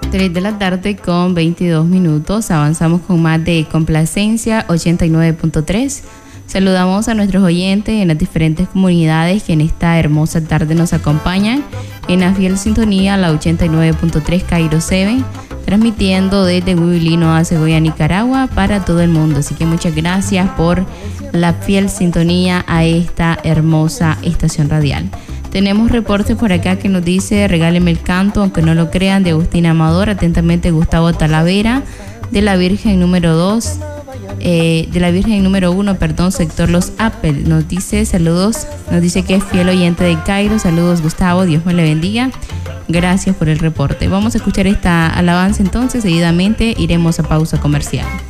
3 de la tarde con 22 minutos. Avanzamos con más de Complacencia 89.3. Saludamos a nuestros oyentes en las diferentes comunidades que en esta hermosa tarde nos acompañan en la fiel sintonía, la 89.3 Cairo 7, transmitiendo desde Huilino a Segovia, Nicaragua, para todo el mundo. Así que muchas gracias por la fiel sintonía a esta hermosa estación radial. Tenemos reportes por acá que nos dice: regáleme el canto, aunque no lo crean, de Agustín Amador. Atentamente, Gustavo Talavera, de la Virgen número 2, de la Virgen número 1, perdón, sector Los Apple. Nos dice saludos, nos dice que es fiel oyente de Cairo. Saludos, Gustavo, Dios me le bendiga. Gracias por el reporte. Vamos a escuchar esta alabanza entonces, seguidamente iremos a pausa comercial.